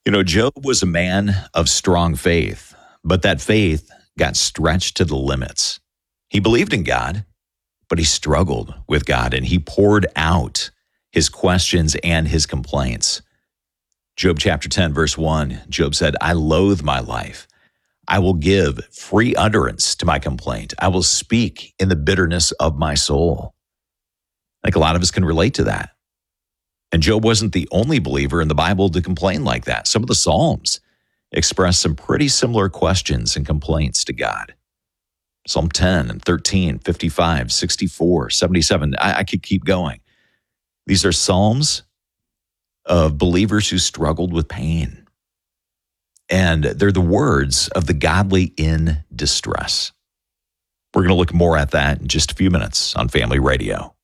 Job was a man of strong faith, but that faith got stretched to the limits. He believed in God, but he struggled with God, and he poured out his questions and his complaints. Job chapter 10, verse 1, Job said, I loathe my life. I will give free utterance to my complaint. I will speak in the bitterness of my soul. Like a lot of us can relate to that. And Job wasn't the only believer in the Bible to complain like that. Some of the Psalms express some pretty similar questions and complaints to God. Psalm 10 and 13, 55, 64, 77. I could keep going. These are Psalms of believers who struggled with pain. And they're the words of the godly in distress. We're going to look more at that in just a few minutes on Family Radio.